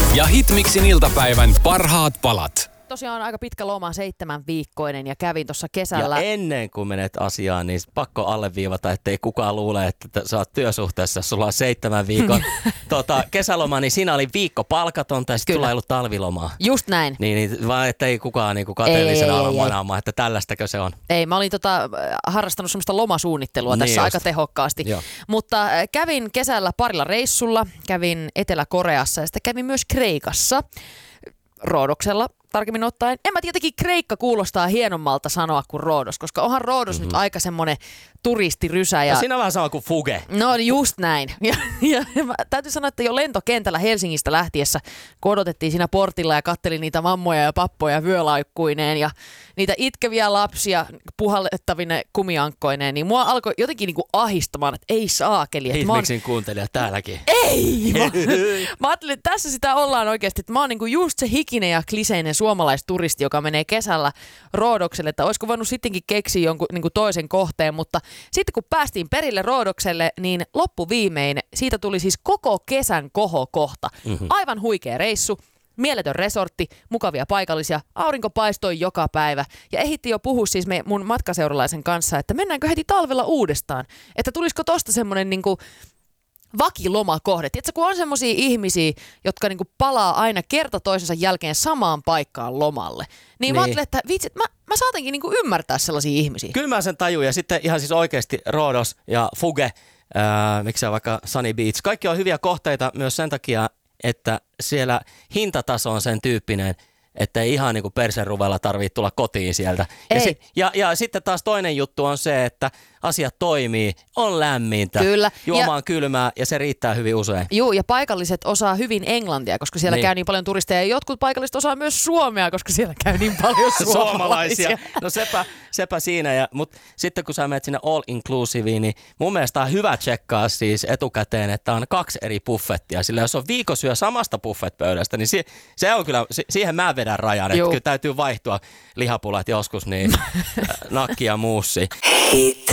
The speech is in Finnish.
Ja Hitmixin iltapäivän parhaat palat. Tosiaan aika pitkä loma, 7-viikkoinen ja kävin tuossa kesällä. Ja ennen kuin menet asiaan, niin pakko alleviivata, ettei kukaan luule, että sä oot työsuhteessa, sulla on 7 viikon kesäloma, niin siinä oli viikko palkatonta ja sitten sulla ei ollut talvilomaa. Just näin. Niin, vaan ettei kukaan niinku kateellisena ala manaamaan, että tällaistakö se on. Ei, mä olin harrastanut semmoista lomasuunnittelua niin tässä just aika tehokkaasti. Joo. Mutta kävin kesällä parilla reissulla, kävin Etelä-Koreassa ja sitten kävin myös Kreikassa, Roodoksella. Tarkemmin ottaen. En mä tietenkin Kreikka kuulostaa hienommalta sanoa kuin Roodos, koska onhan Roodos nyt aika semmoinen turistirysä. Ja... No siinä on vähän sama kuin Fuge. No just näin. Ja mä täytyy sanoa, että jo lentokentällä Helsingistä lähtiessä, kun odotettiin siinä portilla ja kattelin niitä mammoja ja pappoja vyölaikkuineen ja niitä itkeviä lapsia puhallettavine kumiankkoineen, niin mua alkoi jotenkin niinku ahistamaan, että ei saakeli. Hitmixin kuuntelija täälläkin. Ei! Mä ajattelin, että tässä sitä ollaan oikeasti, että mä oon niinku just se hikinen ja kliseinen suomalaisturisti, joka menee kesällä Roodokselle, että olisiko voinut sittenkin keksiä jonkun niinku toisen kohteen, mutta sitten kun päästiin perille Roodokselle, niin loppuviimein siitä tuli siis koko kesän kohokohta. Aivan huikea reissu, mieletön resortti, mukavia paikallisia, aurinko paistoi joka päivä ja ehitti jo puhua siis mun matkaseuralaisen kanssa, että mennäänkö heti talvella uudestaan, että tulisiko tosta semmoinen niinku vakilomakohde. Tiedätkö, kun on semmoisia ihmisiä, jotka niinku palaa aina kerta toisensa jälkeen samaan paikkaan lomalle, niin mä ajattelin, että vitsi, mä saatankin niinku ymmärtää sellaisia ihmisiä. Kyllä mä sen tajun ja sitten ihan siis oikeasti Roodos ja Fuge, miksei vaikka Sunny Beach, kaikki on hyviä kohteita myös sen takia, että siellä hintataso on sen tyyppinen, että ei ihan niinku perseruvella tarvitse tulla kotiin sieltä. Ja sitten taas toinen juttu on se, että asiat toimii, on lämmintä, Kyllä. juoma on kylmää ja se riittää hyvin usein. Joo, ja paikalliset osaa hyvin englantia, koska siellä käy niin paljon turisteja. Ja jotkut paikalliset osaa myös suomea, koska siellä käy niin paljon suomalaisia. No sepä siinä. Mutta sitten kun sä menet sinne all inclusiveen, niin mun mielestä on hyvä tsekkaa siis etukäteen, että on 2 eri buffettia. Sillä jos on viikosyö samasta buffetpöydästä, niin se on kyllä, siihen mä vedän rajan. Että kyllä täytyy vaihtua lihapulat joskus, niin nakki ja muussi.